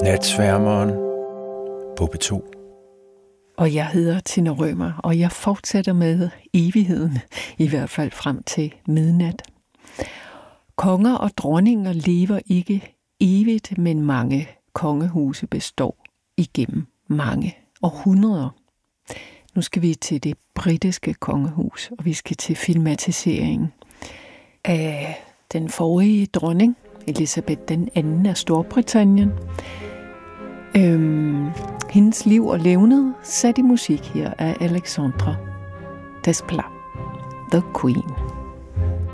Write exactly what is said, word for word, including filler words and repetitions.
Natsværmeren på P to. Og jeg hedder Tina Rømer, og jeg fortsætter med evigheden, i hvert fald frem til midnat. Konger og dronninger lever ikke evigt, men mange kongehuse består igennem mange århundreder. Nu skal vi til det britiske kongehus, og vi skal til filmatiseringen af den forrige dronning, Elizabeth den anden af Storbritannien. Øhm, hendes liv og levned sat i musik her af Alexandre Desplat, The Queen.